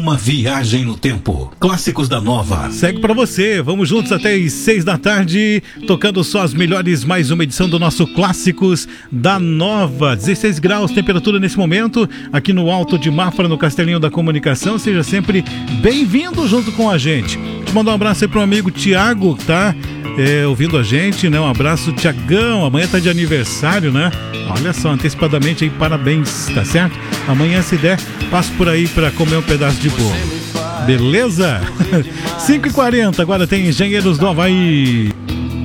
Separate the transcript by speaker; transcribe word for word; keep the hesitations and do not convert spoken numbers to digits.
Speaker 1: uma viagem no tempo. Clássicos da Nova.
Speaker 2: Segue pra você, vamos juntos até as seis da tarde, tocando só as melhores, mais uma edição do nosso Clássicos da Nova. dezesseis graus, temperatura nesse momento, aqui no Alto de Mafra, no Castelinho da Comunicação. Seja sempre bem-vindo junto com a gente. Te mandar um abraço aí pro amigo Tiago, que tá é, ouvindo a gente, né? Um abraço, Tiagão. Amanhã tá de aniversário, né? Olha só, antecipadamente aí, parabéns, tá certo? Amanhã, se der, passo por aí pra comer um pedaço de bolo. Beleza? cinco e quarenta, agora tem Engenheiros do Havaí.